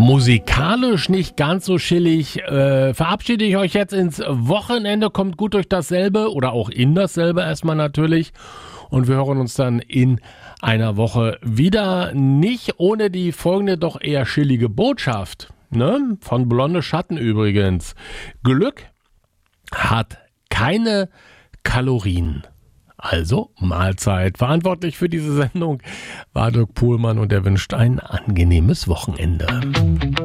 Musikalisch nicht ganz so chillig, verabschiede ich euch jetzt ins Wochenende. Kommt gut durch dasselbe oder auch in dasselbe erstmal natürlich. Und wir hören uns dann in einer Woche wieder. Nicht ohne die folgende doch eher chillige Botschaft, ne? Von Blonde Schatten übrigens. Glück hat keine Kalorien. Also Mahlzeit. Verantwortlich für diese Sendung war Dirk Pohlmann und er wünscht ein angenehmes Wochenende.